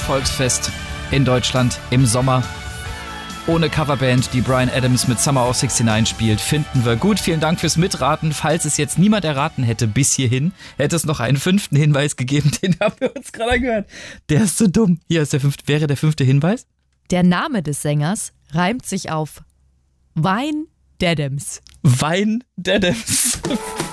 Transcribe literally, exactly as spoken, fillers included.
Volksfest in Deutschland im Sommer. Ohne Coverband, die Bryan Adams mit Summer of sixty-nine spielt, finden wir gut. Vielen Dank fürs Mitraten. Falls es jetzt niemand erraten hätte bis hierhin, hätte es noch einen fünften Hinweis gegeben. Den haben wir uns gerade gehört. Der ist so dumm. Hier ist der fünfte. Wäre der fünfte Hinweis? Der Name des Sängers reimt sich auf Wein Dadams. Wein Dadams.